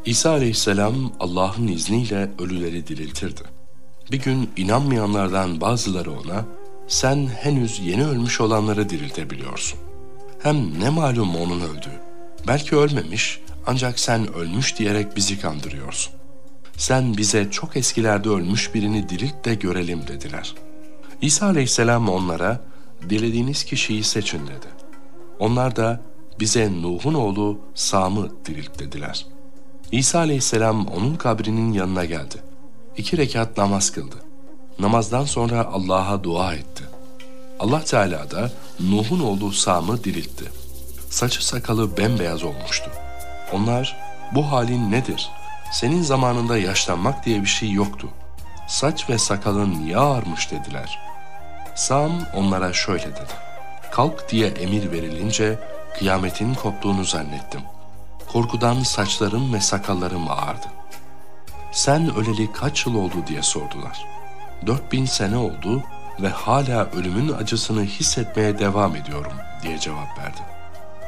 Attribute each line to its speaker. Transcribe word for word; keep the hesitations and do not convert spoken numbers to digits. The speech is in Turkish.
Speaker 1: İsa aleyhisselam Allah'ın izniyle ölüleri diriltirdi. Bir gün inanmayanlardan bazıları ona, sen henüz yeni ölmüş olanları diriltebiliyorsun. Hem ne malum onun öldüğü. Belki ölmemiş ancak sen ölmüş diyerek bizi kandırıyorsun. Sen bize çok eskilerde ölmüş birini dirilt de görelim dediler. İsa aleyhisselam onlara, dilediğiniz kişiyi seçin dedi. Onlar da bize Nuh'un oğlu Sam'ı dirilt dediler. İsa aleyhisselam onun kabrinin yanına geldi. İki rekat namaz kıldı. Namazdan sonra Allah'a dua etti. Allah Teala da Nuh'un oğlu Sam'ı diriltti. Saçı sakalı bembeyaz olmuştu. Onlar, bu halin nedir? Senin zamanında yaşlanmak diye bir şey yoktu. Saç ve sakalın niye ağarmış dediler. Sam onlara şöyle dedi. Kalk diye emir verilince kıyametin koptuğunu zannettim. Korkudan saçlarım ve sakallarım ağardı. Sen öleli kaç yıl oldu diye sordular. Dört bin sene oldu ve hala ölümün acısını hissetmeye devam ediyorum diye cevap verdi.